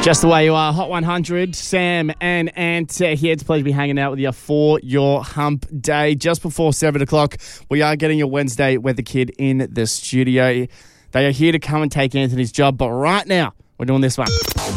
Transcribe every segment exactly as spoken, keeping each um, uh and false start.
Just the way you are, Hot one hundred, Sam and Ant uh, here. It's a pleasure to be hanging out with you for your hump day. Just before seven o'clock, we are getting your Wednesday Weather Kid in the studio. They are here to come and take Anthony's job, but right now, we're doing this one.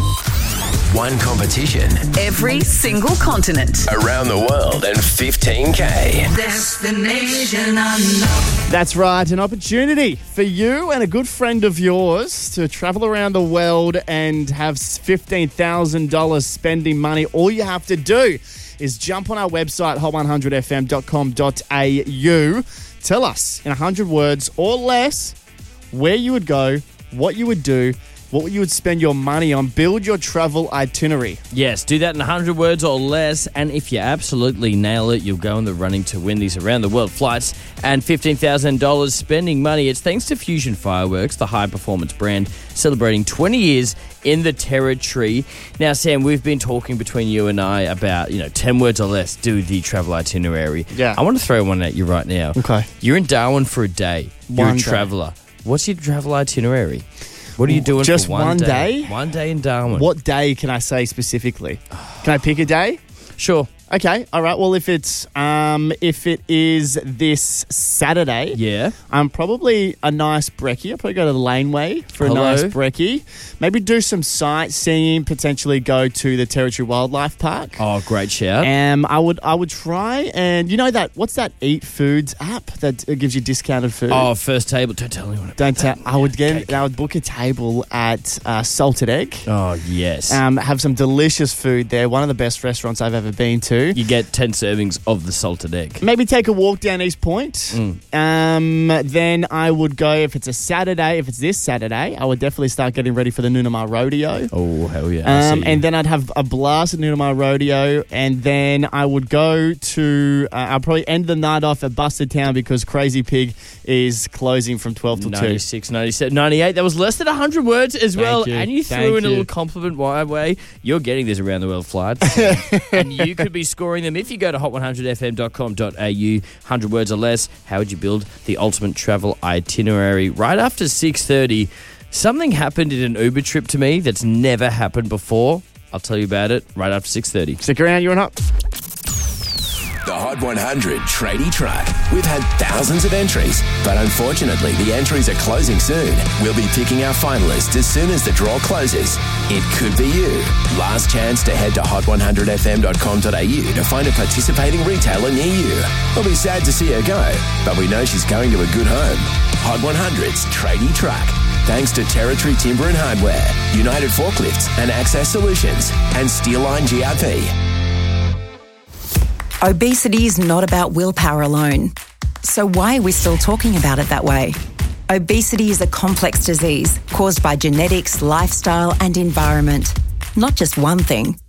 One competition. Every single continent. Around the world and fifteen K. Destination unknown. That's right, an opportunity for you and a good friend of yours to travel around the world and have fifteen thousand dollars spending money. All you have to do is jump on our website, hot one hundred f m dot com dot a u. Tell us in one hundred words or less where you would go, what you would do, what you would spend your money on. Build your travel itinerary. Yes, do that in one hundred words or less. And if you absolutely nail it, you'll go in the running to win these around-the-world flights and fifteen thousand dollars spending money. It's thanks to Fusion Fireworks, the high-performance brand, celebrating twenty years in the territory. Now, Sam, we've been talking between you and I about, you know, ten words or less, do the travel itinerary. Yeah. I want to throw one at you right now. Okay. You're in Darwin for a day. You're One a day. traveller. What's your travel itinerary? What are you doing Just for one, one day? One day in Darwin. What day can I say specifically? Can I pick a day? Sure. Okay, all right. Well, if it's um, if it is this Saturday, Yeah. um, probably a nice brekkie. I'll probably go to the Laneway for a Hello. nice brekkie. Maybe do some sightseeing. Potentially go to the Territory Wildlife Park. Oh, great shout. Um, I would I would try and you know that what's that Eat Foods app that uh, gives you discounted food? Oh, first table. Don't tell anyone. Don't tell. I would get. I would book a table at uh, Salted Egg. Oh, yes. Um, have some delicious food there. One of the best restaurants I've ever been to. You get ten servings of the salted egg. Maybe take a walk down East Point. Mm. Um, then I would go, if it's a Saturday, if it's this Saturday, I would definitely start getting ready for the Noonamar Rodeo. Oh, hell yeah. I Um, see. and then I'd have a blast at Noonamar Rodeo, and then I would go to, uh, I'll probably end the night off at Busted Town because Crazy Pig is closing from twelve till two. ninety-six, ninety-seven, ninety-eight. That was less than one hundred words as Thank well. you. And you Thank threw in a you. little compliment my way. You're getting this around the world flights. And you could be scoring them if you go to hot one hundred f m dot com dot a u. one hundred words or less. How would you build the ultimate travel itinerary? Right after six thirty, something happened in an Uber trip to me that's never happened before. I'll tell you about it right after six thirty. Stick around, you're on Hot. The Hot one hundred Tradie Truck. We've had thousands of entries, but unfortunately the entries are closing soon. We'll be picking our finalists as soon as the draw closes. It could be you. Last chance to head to hot one hundred f m dot com dot a u to find a participating retailer near you. We'll be sad to see her go, but we know she's going to a good home. Hot one hundred's Tradie Truck. Thanks to Territory Timber and Hardware, United Forklifts and Access Solutions, and Steelline G R P. Obesity is not about willpower alone. So why are we still talking about it that way? Obesity is a complex disease caused by genetics, lifestyle and environment. Not just one thing.